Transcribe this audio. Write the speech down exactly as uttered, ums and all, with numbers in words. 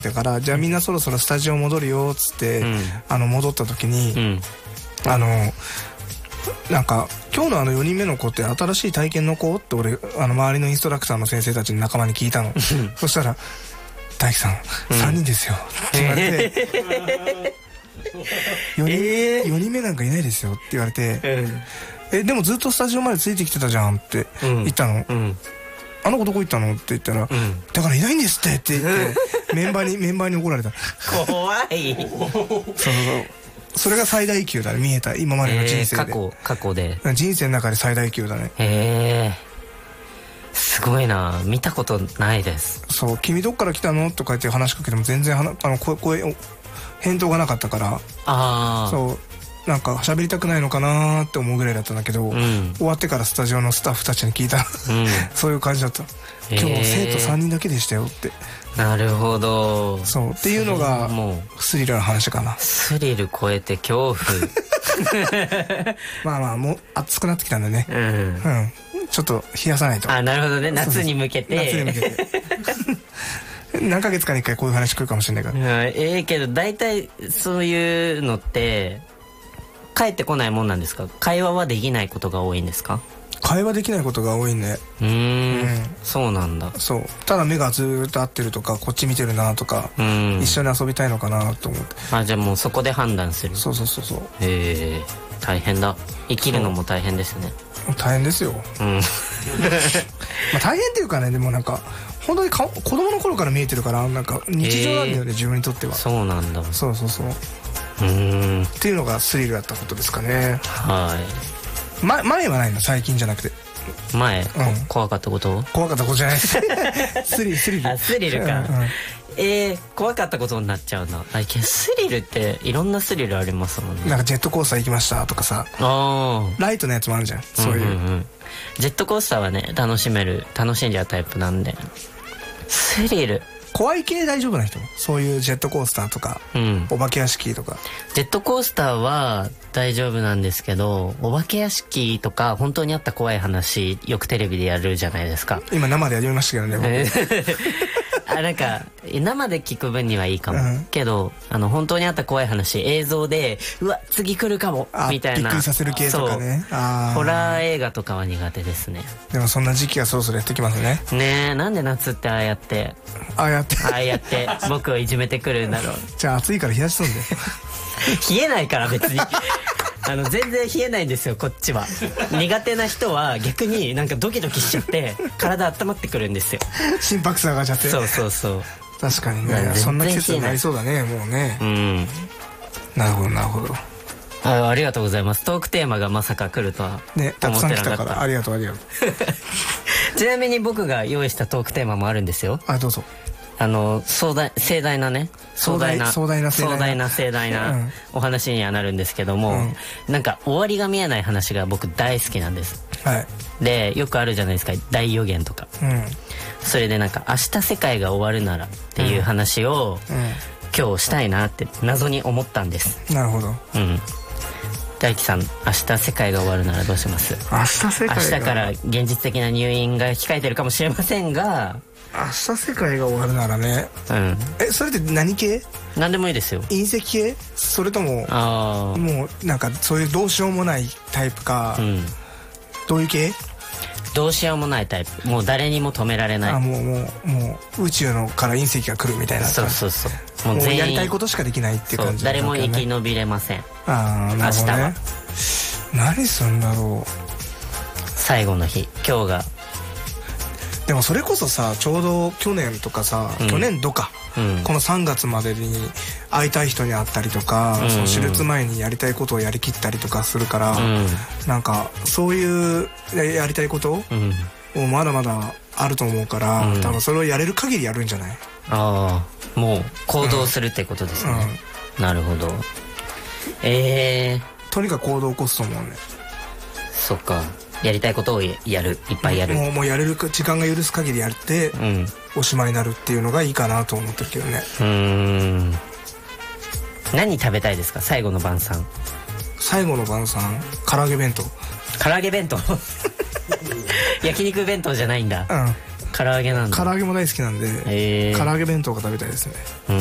だからじゃあみんなそろそろスタジオ戻るよっつって、うん、あの戻った時に、うん、あのなんか今日のあのよにんめの子って新しい体験の子って俺あの周りのインストラクターの先生たちの仲間に聞いたのそしたら大樹さん、うん、さんにんですよって言われて、よにん、えー、よにんめなんかいないですよって言われて、うん、えでもずっとスタジオまでついてきてたじゃんって言ったの、うんうん、あの子どこ行ったのって言ったら、うん、だからいないんですってって言ってメンバーにメンバーに怒られた怖いそうそうそうそれが最大級だね見えた今までの人生で、 えー、過去過去で人生の中で最大級だねへえすごいな見たことないですそう君どっから来たのとか言って話しかけても全然はなあの声声返答がなかったからあそうなんか喋りたくないのかなって思うぐらいだったんだけど、うん、終わってからスタジオのスタッフたちに聞いた、うん、そういう感じだった今日生徒さんにんだけでしたよってなるほどそうっていうのがもうスリルの話かなスリル超えて恐怖まあまあもう暑くなってきたんでね、うん、うん、ちょっと冷やさないとあなるほどね夏に向けて夏に向けて何ヶ月かにいっかいこういう話来るかもしれないから、うん、 ええー、けど大体そういうのって帰ってこないもんなんですか会話はできないことが多いんですか会話できないことが多いねうーん、うん、そうなんだそうただ目がずっと合ってるとかこっち見てるなとか一緒に遊びたいのかなと思ってあじゃあもうそこで判断するそうそうそうそうへえ大変だ生きるのも大変ですね大変ですよ、うん、まあ大変っていうかねでもなんか本当にか子供の頃から見えてるからなんか日常なんだよね自分にとってはそうなんだそうそうそううーんっていうのがスリルだったことですかねはいま、前はないの最近じゃなくて前、うん、怖かったこと怖かったことじゃないですスリルスリルあスリルか、うんうん、えー、怖かったことになっちゃうなあスリルっていろんなスリルありますもんねなんかジェットコースター行きましたとかさあライトのやつもあるじゃんそういう、うんうんうん、 ジェットコースターはね楽しめる楽しんじゃうタイプなんでスリル怖い系大丈夫な人そういうジェットコースターとか、うん、お化け屋敷とかジェットコースターは大丈夫なんですけどお化け屋敷とか本当にあった怖い話よくテレビでやるじゃないですか今生でやりましたけどねあなんか生で聞く分にはいいかも、うん、けどあの本当にあった怖い話映像でうわ次来るかもみたいなびっくりさせる系とかねあホラー映画とかは苦手ですねでもそんな時期がそろそろやってきますねねえなんで夏ってああやってああやってああやって僕をいじめてくるんだろうじゃあ暑いから冷やしとんで冷えないから別にあの全然冷えないんですよこっちは苦手な人は逆になんかドキドキしちゃって体温まってくるんですよ心拍数上がっちゃってそうそうそう確かにねそんな季節になりそうだねもうねうんなるほどなるほどあ, ありがとうございますトークテーマがまさか来るとはねたくさん来たからありがとうありがとうちなみに僕が用意したトークテーマもあるんですよあどうぞあの壮大盛大なね壮大な壮大な壮大な盛大なお話にはなるんですけども、うん、なんか終わりが見えない話が僕大好きなんです、はい、でよくあるじゃないですか大予言とか、うん、それでなんか明日世界が終わるならっていう話を、うんうん、今日したいなって謎に思ったんですなるほど、うん、 大輝さん明日世界が終わるならどうします？ 明日世界が明日から現実的な入院が控えてるかもしれませんが明日世界が終わるならね、うん、えそれって何系？ 何でもいいですよ。 隕石系？それともあもうなんかそういうどうしようもないタイプか、うん、どういう系？ どうしようもないタイプ。もう誰にも止められない。 あもうもうもう宇宙のから隕石が来るみたいな。 そうそうそう。 もう全員もうやりたいことしかできないっていう感じ、ね、 誰も生き延びれません。 ああなるほどね。明日は何するんだろう。 最後の日今日が。 でもそれこそさちょうど去年とかさ、うん、去年度か、うん、このさんがつまでに会いたい人に会ったりとか、うん、その手術前にやりたいことをやりきったりとかするから、うん、なんかそういうやりたいことをまだまだあると思うから、うん、多分それをやれる限りやるんじゃない？ ああもう行動するってことですね、うん、なるほど。えー、 とにかく行動を起こすと思うね。 そっかやりたいことをやるいっぱいやるもう、もうやれる時間が許す限りやって、うん、おしまいになるっていうのがいいかなと思ってるけどね。うーん何食べたいですか最後の晩餐？ 最後の晩餐唐揚げ弁当。 唐揚げ弁当焼肉弁当じゃないんだ。 うん唐揚げなんだ。 唐揚げも大好きなんで、唐揚げ弁当が食べたいですね。